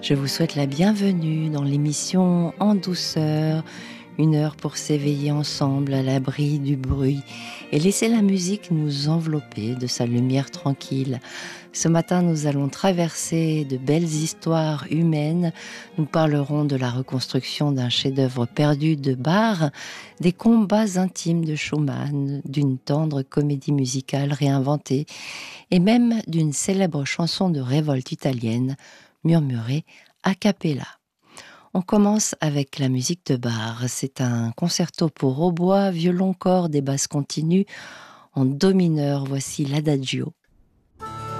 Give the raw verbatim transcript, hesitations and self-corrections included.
Je vous souhaite la bienvenue dans l'émission En douceur, une heure pour s'éveiller ensemble à l'abri du bruit et laisser la musique nous envelopper de sa lumière tranquille. Ce matin, nous allons traverser de belles histoires humaines. Nous parlerons de la reconstruction d'un chef-d'œuvre perdu de Bach, des combats intimes de Schumann, d'une tendre comédie musicale réinventée et même d'une célèbre chanson de révolte italienne murmurée a cappella. On commence avec la musique de Bach. C'est un concerto pour hautbois, violon, cordes et basses continues en do mineur. Voici l'Adagio